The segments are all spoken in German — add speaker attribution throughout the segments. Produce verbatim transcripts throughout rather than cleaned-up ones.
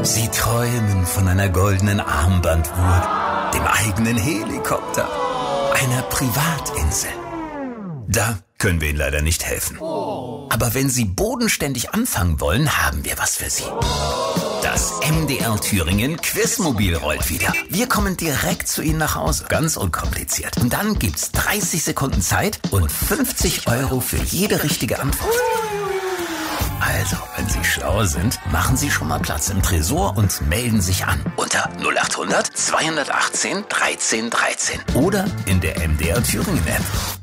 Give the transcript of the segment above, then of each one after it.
Speaker 1: Sie träumen von einer goldenen Armbanduhr, dem eigenen Helikopter, einer Privatinsel. Da können wir Ihnen leider nicht helfen. Aber wenn Sie bodenständig anfangen wollen, haben wir was für Sie. Das M D R Thüringen Quizmobil rollt wieder. Wir kommen direkt zu Ihnen nach Hause. Ganz unkompliziert. Und dann gibt's dreißig Sekunden Zeit und fünfzig Euro für jede richtige Antwort. Also, wenn Sie schlau sind, machen Sie schon mal Platz im Tresor und melden sich an. Unter null acht hundert zweihundertachtzehn dreizehn dreizehn. Oder in der M D R Thüringen App.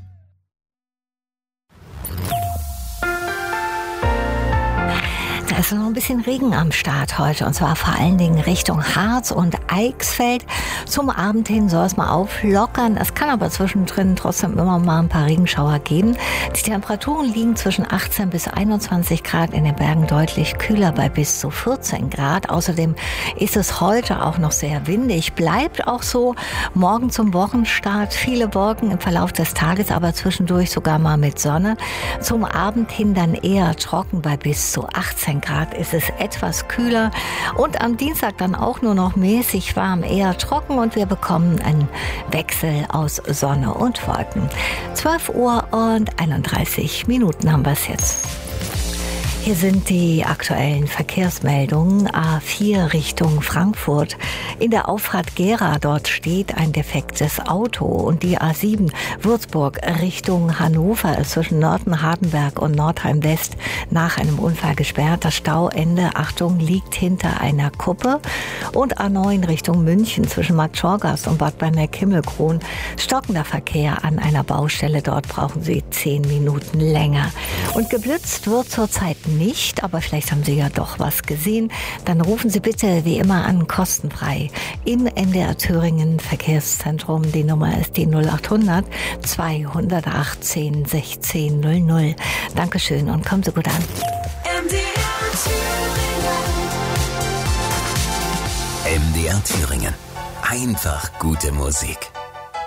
Speaker 2: Da ist noch ein bisschen Regen am Start heute, und zwar vor allen Dingen Richtung Harz und Eichsfeld. Zum Abend hin soll es mal auflockern. Es kann aber zwischendrin trotzdem immer mal ein paar Regenschauer geben. Die Temperaturen liegen zwischen achtzehn bis einundzwanzig Grad, in den Bergen deutlich kühler bei bis zu vierzehn Grad. Außerdem ist es heute auch noch sehr windig. Bleibt auch so morgen zum Wochenstart. Viele Wolken im Verlauf des Tages, aber zwischendurch sogar mal mit Sonne. Zum Abend hin dann eher trocken bei bis zu achtzehn Grad ist es etwas kühler, und am Dienstag dann auch nur noch mäßig warm, eher trocken, und wir bekommen einen Wechsel aus Sonne und Wolken. zwölf Uhr und einunddreißig Minuten haben wir es jetzt. Hier sind die aktuellen Verkehrsmeldungen. A vier Richtung Frankfurt. In der Auffahrt Gera, dort steht ein defektes Auto. Und die A sieben Würzburg Richtung Hannover ist zwischen Nörten-Hardenberg und Nordheim-West nach einem Unfall gesperrt. Das Stauende, Achtung, liegt hinter einer Kuppe. Und A neun Richtung München zwischen Matschorgast und Bad Berneck-Himmelkron. Stockender Verkehr an einer Baustelle. Dort brauchen Sie zehn Minuten länger. Und geblitzt wird zurzeit nicht, aber vielleicht haben Sie ja doch was gesehen. Dann rufen Sie bitte wie immer an, kostenfrei, im M D R Thüringen Verkehrszentrum. Die Nummer ist die null acht hundert zweihundertachtzehn sechzehn null null. Dankeschön und kommen Sie gut an.
Speaker 3: M D R Thüringen.
Speaker 1: M D R Thüringen. Einfach gute Musik.